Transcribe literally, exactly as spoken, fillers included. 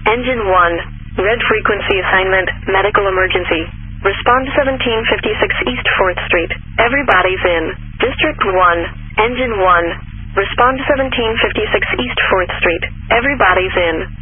Engine one. Red frequency assignment, medical emergency. Respond to seventeen fifty-six East fourth Street. Everybody's in. District one. Engine one. Respond to seventeen fifty-six East fourth Street. Everybody's in.